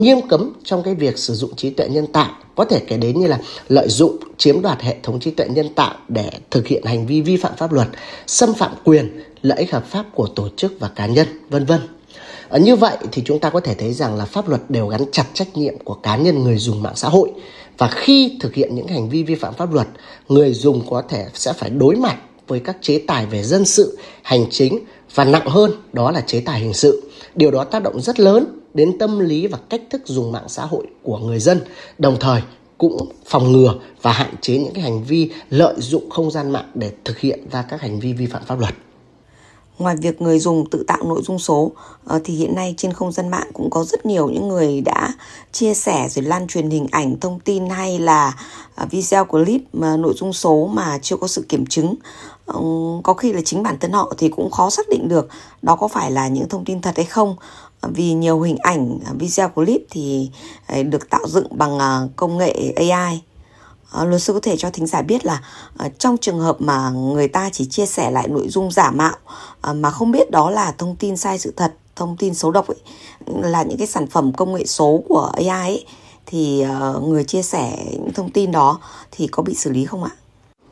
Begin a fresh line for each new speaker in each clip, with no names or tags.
nghiêm cấm trong cái việc sử dụng trí tuệ nhân tạo, có thể kể đến như là lợi dụng, chiếm đoạt hệ thống trí tuệ nhân tạo để thực hiện hành vi vi phạm pháp luật, xâm phạm quyền, lợi ích hợp pháp của tổ chức và cá nhân, vân vân. Như vậy thì chúng ta có thể thấy rằng là pháp luật đều gắn chặt trách nhiệm của cá nhân người dùng mạng xã hội. Và khi thực hiện những hành vi vi phạm pháp luật, người dùng có thể sẽ phải đối mặt với các chế tài về dân sự, hành chính và nặng hơn đó là chế tài hình sự. Điều đó tác động rất lớn đến tâm lý và cách thức dùng mạng xã hội của người dân, đồng thời cũng phòng ngừa và hạn chế những cái hành vi lợi dụng không gian mạng để thực hiện ra các hành vi vi phạm pháp luật.
Ngoài việc người dùng tự tạo nội dung số thì hiện nay trên không gian mạng cũng có rất nhiều những người đã chia sẻ rồi lan truyền hình ảnh, thông tin hay là video clip mà nội dung số mà chưa có sự kiểm chứng. Có khi là chính bản thân họ thì cũng khó xác định được đó có phải là những thông tin thật hay không, vì nhiều hình ảnh, video clip thì được tạo dựng bằng công nghệ AI. Luật sư có thể cho thính giả biết là trong trường hợp mà người ta chỉ chia sẻ lại nội dung giả mạo mà không biết đó là thông tin sai sự thật, thông tin xấu độc ấy, là những cái sản phẩm công nghệ số của AI ấy, thì người chia sẻ những thông tin đó thì có bị xử lý không ạ?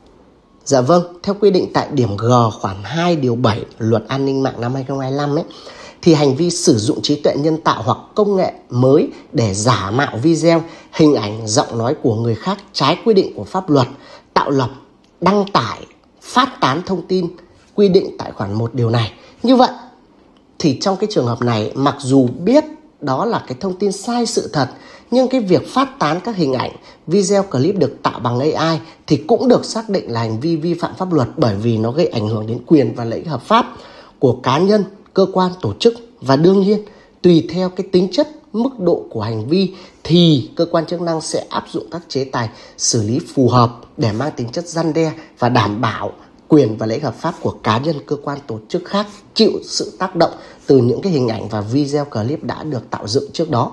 Dạ vâng, theo quy định tại điểm G khoản 2 điều 7 Luật An ninh mạng năm 2025 ấy, thì hành vi sử dụng trí tuệ nhân tạo hoặc công nghệ mới để giả mạo video, hình ảnh, giọng nói của người khác trái quy định của pháp luật, tạo lập, đăng tải, phát tán thông tin quy định tại khoản 1 điều này. Như vậy thì trong cái trường hợp này, mặc dù biết đó là cái thông tin sai sự thật, nhưng cái việc phát tán các hình ảnh, video clip được tạo bằng AI thì cũng được xác định là hành vi vi phạm pháp luật, bởi vì nó gây ảnh hưởng đến quyền và lợi ích hợp pháp của cá nhân, cơ quan, tổ chức. Và đương nhiên, tùy theo cái tính chất, mức độ của hành vi thì cơ quan chức năng sẽ áp dụng các chế tài xử lý phù hợp để mang tính chất răn đe và đảm bảo quyền và lợi ích hợp pháp của cá nhân, cơ quan, tổ chức khác chịu sự tác động từ những cái hình ảnh và video clip đã được tạo dựng trước đó.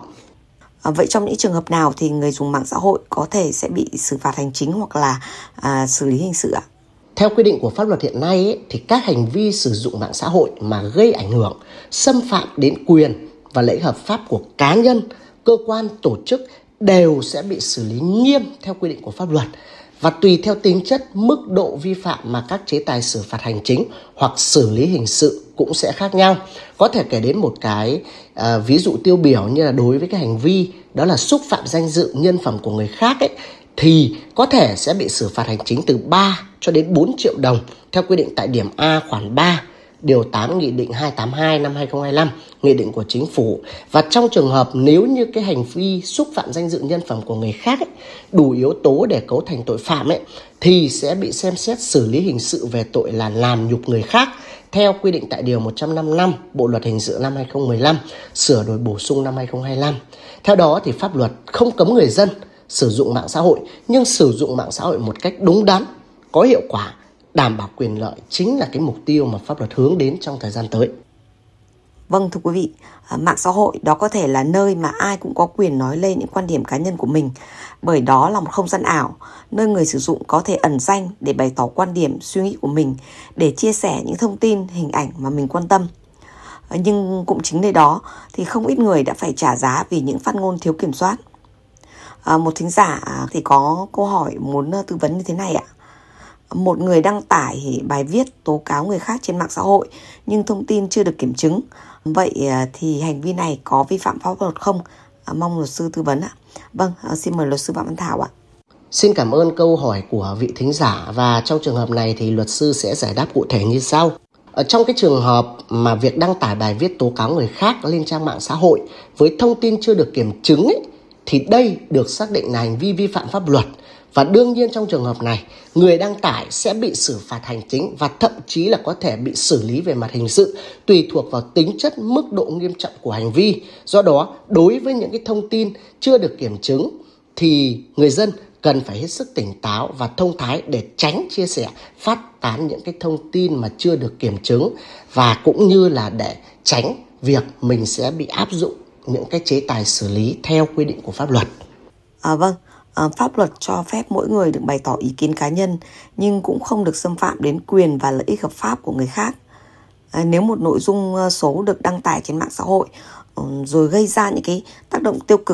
Vậy trong những trường hợp nào thì người dùng mạng xã hội có thể sẽ bị xử phạt hành chính hoặc là xử lý hình sự ạ?
Theo quy định của pháp luật hiện nay ấy, thì các hành vi sử dụng mạng xã hội mà gây ảnh hưởng, xâm phạm đến quyền và lợi ích hợp pháp của cá nhân, cơ quan, tổ chức đều sẽ bị xử lý nghiêm theo quy định của pháp luật. Và tùy theo tính chất, mức độ vi phạm mà các chế tài xử phạt hành chính hoặc xử lý hình sự cũng sẽ khác nhau. Có thể kể đến một cái ví dụ tiêu biểu như là đối với cái hành vi đó là xúc phạm danh dự, nhân phẩm của người khác ấy, thì có thể sẽ bị xử phạt hành chính từ 3 cho đến 4 triệu đồng theo quy định tại điểm A khoản 3 điều 8 Nghị định 282 năm 2025, Nghị định của Chính phủ. Và trong trường hợp nếu như cái hành vi xúc phạm danh dự nhân phẩm của người khác ấy, đủ yếu tố để cấu thành tội phạm ấy, thì sẽ bị xem xét xử lý hình sự về tội là làm nhục người khác theo quy định tại điều 155 Bộ Luật Hình sự năm 2015, sửa đổi bổ sung năm 2025. Theo đó thì pháp luật không cấm người dân sử dụng mạng xã hội, nhưng sử dụng mạng xã hội một cách đúng đắn, có hiệu quả, đảm bảo quyền lợi chính là cái mục tiêu mà pháp luật hướng đến trong thời gian tới.
Vâng, thưa quý vị, mạng xã hội đó có thể là nơi mà ai cũng có quyền nói lên những quan điểm cá nhân của mình, bởi đó là một không gian ảo, nơi người sử dụng có thể ẩn danh để bày tỏ quan điểm, suy nghĩ của mình, để chia sẻ những thông tin, hình ảnh mà mình quan tâm. Nhưng cũng chính nơi đó thì không ít người đã phải trả giá vì những phát ngôn thiếu kiểm soát. Một thính giả thì có câu hỏi muốn tư vấn như thế này ạ. Một người đăng tải bài viết tố cáo người khác trên mạng xã hội nhưng thông tin chưa được kiểm chứng. Vậy thì hành vi này có vi phạm pháp luật không? Mong luật sư tư vấn ạ. Vâng, xin mời luật sư Phạm Văn Thảo ạ.
Xin cảm ơn câu hỏi của vị thính giả, và trong trường hợp này thì luật sư sẽ giải đáp cụ thể như sau. Ở trong cái trường hợp mà việc đăng tải bài viết tố cáo người khác lên trang mạng xã hội với thông tin chưa được kiểm chứng ấy, thì đây được xác định là hành vi vi phạm pháp luật. Và đương nhiên trong trường hợp này, người đăng tải sẽ bị xử phạt hành chính và thậm chí là có thể bị xử lý về mặt hình sự, tùy thuộc vào tính chất, mức độ nghiêm trọng của hành vi. Do đó, đối với những cái thông tin chưa được kiểm chứng thì người dân cần phải hết sức tỉnh táo và thông thái để tránh chia sẻ, phát tán những cái thông tin mà chưa được kiểm chứng, và cũng như là để tránh việc mình sẽ bị áp dụng những cái chế tài xử lý theo quy định của pháp luật.
Vâng, pháp luật cho phép mỗi người được bày tỏ ý kiến cá nhân nhưng cũng không được xâm phạm đến quyền và lợi ích hợp pháp của người khác. Nếu một nội dung số được đăng tải trên mạng xã hội rồi gây ra những cái tác động tiêu cực